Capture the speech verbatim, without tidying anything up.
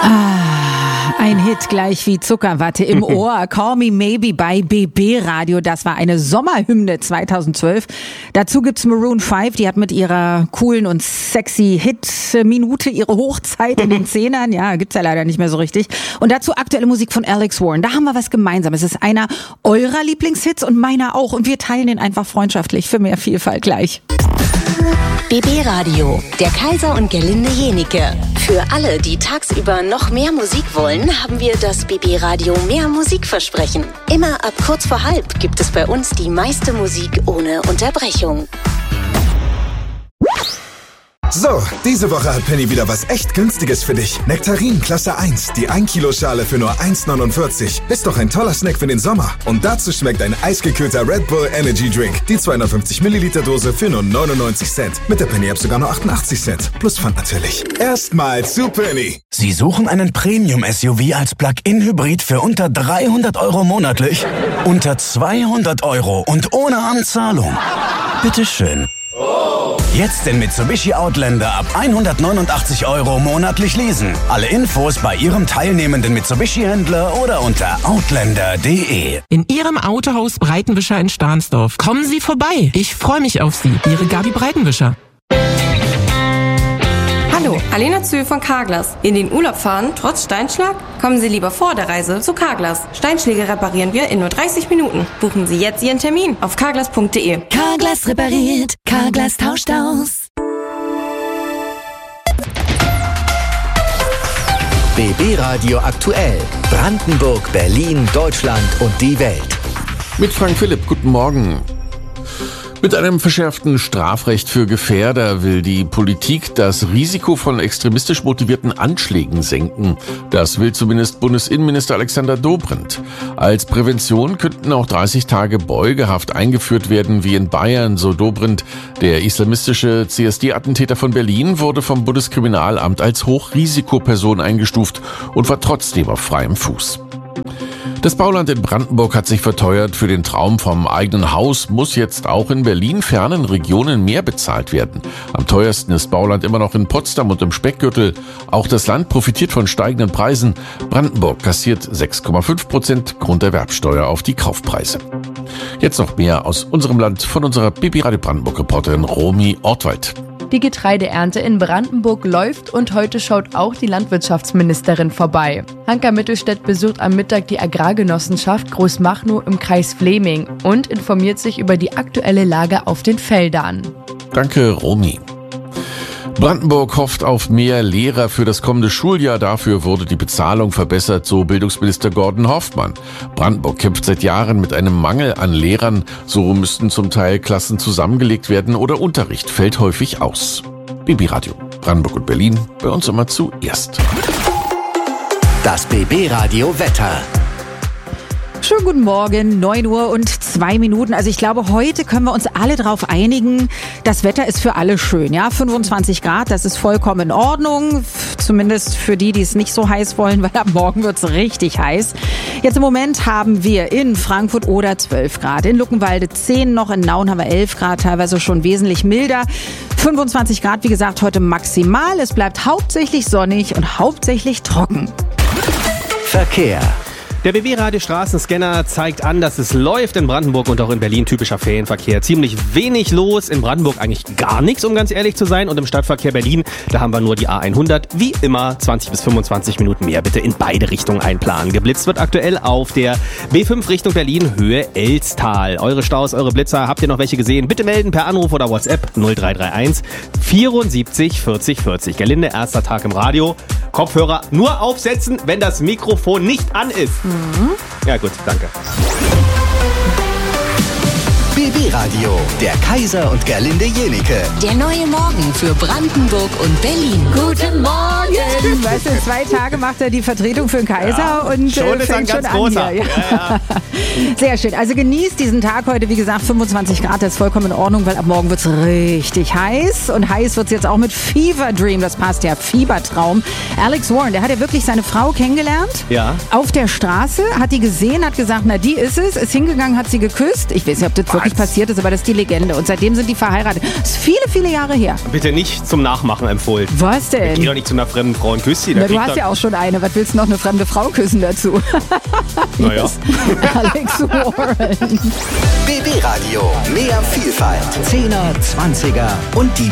Ah, ein Hit gleich wie Zuckerwatte im Ohr. Call Me Maybe bei B B Radio. Das war eine Sommerhymne zweitausendzwölf. Dazu gibt's Maroon fünf. Die hat mit ihrer coolen und sexy Hit-Minute ihre Hochzeit in den Zehnern. Ja, gibt's ja leider nicht mehr so richtig. Und dazu aktuelle Musik von Alex Warren. Da haben wir was Gemeinsames. Es ist einer eurer Lieblingshits und meiner auch. Und wir teilen den einfach freundschaftlich für mehr Vielfalt gleich. B B Radio, der Kaiser und Gerlinde Jenike. Für alle, die tagsüber noch mehr Musik wollen, haben wir das B B Radio Mehr Musikversprechen. Immer ab kurz vor halb gibt es bei uns die meiste Musik ohne Unterbrechung. So, diese Woche hat Penny wieder was echt Günstiges für dich. Nektarin Klasse eins, die ein Kilo Schale für nur eins neunundvierzig. Ist doch ein toller Snack für den Sommer. Und dazu schmeckt ein eisgekühlter Red Bull Energy Drink. Die zweihundertfünfzig Milliliter Dose für nur neunundneunzig Cent. Mit der Penny-App sogar nur achtundachtzig Cent. Plus Pfand natürlich. Erstmal zu Penny. Sie suchen einen Premium-S U V als Plug-in-Hybrid für unter dreihundert Euro monatlich? Unter zweihundert Euro und ohne Anzahlung? Bitteschön. Jetzt den Mitsubishi Outlander ab hundertneunundachtzig Euro monatlich leasen. Alle Infos bei Ihrem teilnehmenden Mitsubishi-Händler oder unter outlander punkt de. In Ihrem Autohaus Breitenwischer in Stahnsdorf. Kommen Sie vorbei. Ich freue mich auf Sie. Ihre Gabi Breitenwischer. Hallo, Alena Zühl von Carglass. In den Urlaub fahren, trotz Steinschlag? Kommen Sie lieber vor der Reise zu Carglass. Steinschläge reparieren wir in nur dreißig Minuten. Buchen Sie jetzt Ihren Termin auf carglass punkt de. Carglass repariert, Carglass tauscht aus. B B Radio aktuell. Brandenburg, Berlin, Deutschland und die Welt. Mit Frank Philipp, guten Morgen. Mit einem verschärften Strafrecht für Gefährder will die Politik das Risiko von extremistisch motivierten Anschlägen senken. Das will zumindest Bundesinnenminister Alexander Dobrindt. Als Prävention könnten auch dreißig Tage Beugehaft eingeführt werden, wie in Bayern, so Dobrindt. Der islamistische C S D-Attentäter von Berlin wurde vom Bundeskriminalamt als Hochrisikoperson eingestuft und war trotzdem auf freiem Fuß. Das Bauland in Brandenburg hat sich verteuert. Für den Traum vom eigenen Haus muss jetzt auch in Berlin fernen Regionen mehr bezahlt werden. Am teuersten ist Bauland immer noch in Potsdam und im Speckgürtel. Auch das Land profitiert von steigenden Preisen. Brandenburg kassiert sechs Komma fünf Prozent Grunderwerbsteuer auf die Kaufpreise. Jetzt noch mehr aus unserem Land von unserer B B Radio Brandenburg-Reporterin Romy Ortwald. Die Getreideernte in Brandenburg läuft und heute schaut auch die Landwirtschaftsministerin vorbei. Hanka Mittelstädt besucht am Mittag die Agrargenossenschaft Großmachnow im Kreis Fleming und informiert sich über die aktuelle Lage auf den Feldern. Danke, Romy. Brandenburg hofft auf mehr Lehrer für das kommende Schuljahr. Dafür wurde die Bezahlung verbessert, so Bildungsminister Gordon Hoffmann. Brandenburg kämpft seit Jahren mit einem Mangel an Lehrern. So müssten zum Teil Klassen zusammengelegt werden oder Unterricht fällt häufig aus. B B Radio, Brandenburg und Berlin, bei uns immer zuerst. Das B B Radio Wetter. Schönen guten Morgen, neun Uhr und zwei Minuten. Also ich glaube, heute können wir uns alle darauf einigen, das Wetter ist für alle schön. Ja, fünfundzwanzig Grad, das ist vollkommen in Ordnung. Zumindest für die, die es nicht so heiß wollen, weil ab morgen wird es richtig heiß. Jetzt im Moment haben wir in Frankfurt oder zwölf Grad, in Luckenwalde zehn noch, in Nauen haben wir elf Grad, teilweise schon wesentlich milder. fünfundzwanzig Grad, wie gesagt, heute maximal. Es bleibt hauptsächlich sonnig und hauptsächlich trocken. Verkehr. Der B B-Radio Straßenscanner zeigt an, dass es läuft in Brandenburg und auch in Berlin. Typischer Ferienverkehr. Ziemlich wenig los. In Brandenburg eigentlich gar nichts, um ganz ehrlich zu sein. Und im Stadtverkehr Berlin, da haben wir nur die A hundert. Wie immer zwanzig bis fünfundzwanzig Minuten mehr. Bitte in beide Richtungen einplanen. Geblitzt wird aktuell auf der B fünf Richtung Berlin, Höhe Elstal. Eure Staus, eure Blitzer, habt ihr noch welche gesehen? Bitte melden per Anruf oder WhatsApp null drei drei eins vierundsiebzig vierzig vierzig. Gerlinde, erster Tag im Radio. Kopfhörer nur aufsetzen, wenn das Mikrofon nicht an ist. Mhm. Ja gut, danke. B B-Radio, der Kaiser und Gerlinde Jenike. Der neue Morgen für Brandenburg und Berlin. Guten Morgen! Weißt du, zwei Tage macht er die Vertretung für den Kaiser ja, und schon äh, ist fängt ein ganz schon großer. an hier. Ja. Ja, ja. Sehr schön. Also genießt diesen Tag heute. Wie gesagt, fünfundzwanzig Grad, das ist vollkommen in Ordnung, weil ab morgen wird es richtig heiß. Und heiß wird es jetzt auch mit Fever Dream. Das passt ja, Fiebertraum. Alex Warren, der hat ja wirklich seine Frau kennengelernt. Ja. Auf der Straße, hat die gesehen, hat gesagt, na die ist es. Ist hingegangen, hat sie geküsst. Ich weiß nicht, ob das wirklich passiert ist, aber das ist die Legende. Und seitdem sind die verheiratet. Das ist viele, viele Jahre her. Bitte nicht zum Nachmachen empfohlen. Was denn? Geh doch nicht zu einer fremden Frau und küss sie. Na, du hast ja auch schon eine. Was willst du noch eine fremde Frau küssen dazu? Naja. Alex Warren. B B Radio. Mehr Vielfalt. Zehner, Zwanziger und die